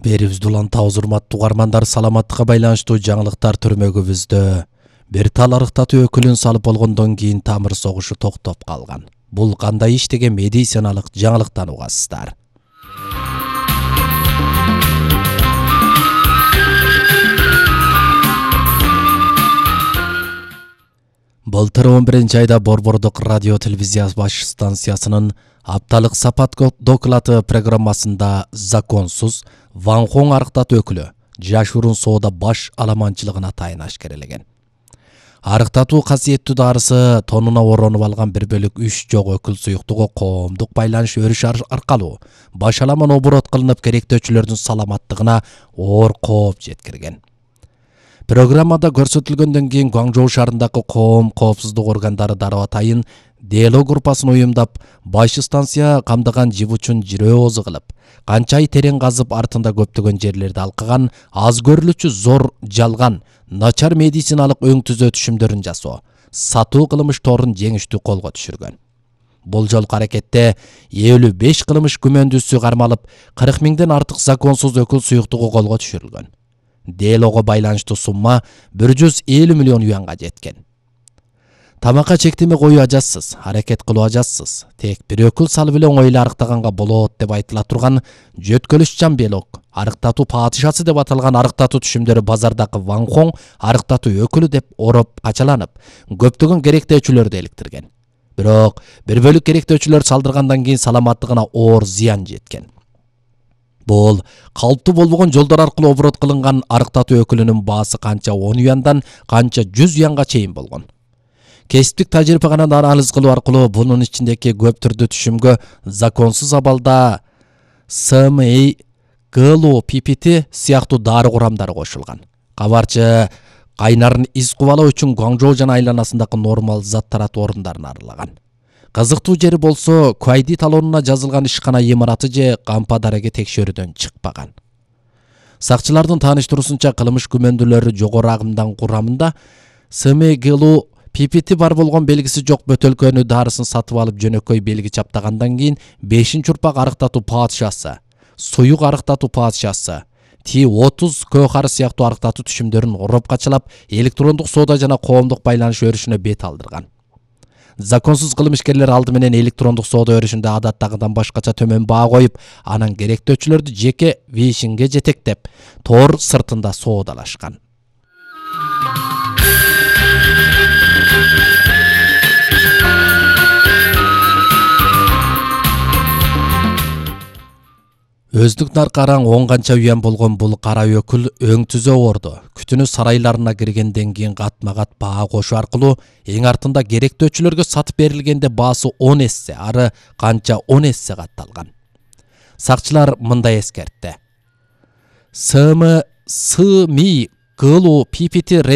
Берибизди улантабыз, урматтуу угармандар, саламаттыкка байланыштуу жаңылыктар түрмөгүбүздө. Бир тал арыктатуу өкүлүн салып болгондон кийин тамыр согушу токтоп калган. Бул кандай иш деген медициналык жаңылыктан угасыздар. Былтыр 11-айда Борбордук радио телевизия баш станциясынын апталык сапат доклаты программасында законсуз Ван Хон арыктатуу өкүлү жашуурун соода баш аламанчылыгына атайын ашкерелеген. Арыктатуу касиеттүү дарысы тонуна оронуп алган 1/3 жок өкүл суюктугу коомдук байланыш өрүш аркалуу баш аламан оборот кылынып, керектөөчүлөрдүн саламаттыгына оор кооп жеткирген. Программада көрсөтүлгөндөн кийин Гуаңжоу шаарындагы коом коопсуздук органдары дароо атайын диалог группасын уюмдап, баш станция камдаган жибучун жирөө оозу кылып, канча ай терең казып артында көптөгөн жерлерди алкаган, аз көрүлүүчү зор жалган, начар медициналык өң түзөө түшүмдөрүн жасоо, сатуу кылмыш торун жеңиштүү колго түшүргөн. Бул жолку аракетте 55 кылмыш күмөндүүсү кармалып, 40 миңден артык законсуз өкүл суюктугу колго түшүрүлгөн. Делого байланыштуу сумма 150 миллион юанга жеткен. Тамакка чектеме коюу ажатсыз, аракет кылуу ажатсыз. Тек бир өкүл салып эле оңой эле арыктаганга болот деп айтыла турган жөткөлүшчан белок, арыктатуу падышасы деп аталган арыктатуу түшүмдөрү базардагы Ван Хон арыктатуу өкүлү деп ороп качаланып, көптөгөн керектөөчүлөрдү эликтирген. Бирок 1/2 керектөөчүлөр салдыргандан кийин саламаттыгына оор зыян жеткен. Бул калыптуу болбогон жолдор аркылуу оборот кылынган арыктатуу өкүлүнүн баасы канча 10 юандан канча 100 юанга чейин болгон. Кесиптик тажрыйбаны анализ кылуу аркылуу бунун ичиндеги көп түрдүү түшүмгө законсуз абалда СМИ, ГЛУ, PPT сыяктуу дары курамдары кошулган. Кабарчы кайнарын из кубалоо үчүн Гуаңжоу жана айланасындагы нормал зат таратуу орундарын арылаган. Кызыктуу жери болсо, Куайди талонуна жазылган ишкана имараты же кампа дареги текшерүүдөн чыкпаган. Сакчылардын тааныштыруусунча, кылмыш күмөндүүлөрү жогору агымдан курамында СМИ, ГЛУ, PPT бар болгон белгиси жок бөтөлкөнү дарысын сатып алып жөнөкөй белги чаптагандан кийин 5-урпак арыктатуу падышасы, суюк арыктатуу падышасы, T30 көөхары сыяктуу арыктатуу түшүмдөрүн ороп качалап, электрондук соода жана коомдук байланыш өрүшүнө бет алдырган. Законсуз кылмышкерлер алды менен электрондук соода өрүшүндө адаттагыдан башкача төмөн баа коюп, анан керектөөчүлөрдү жеке вишинге жетектеп, тор сыртында соодалашкан. Өздүк наркараң 10 канча юан болгон бул кара өкүл өң түзөө орду. Күтүнү сарайларына киргенден кийин катма-кат баа кошуу аркылуу эң артында керектөөчүлөргө сатып берилгенде баасы 10 эсе, ары канча 10 эсе катталган. Сакчылар мындай эскертти. СМИ, ГЛУ, PPT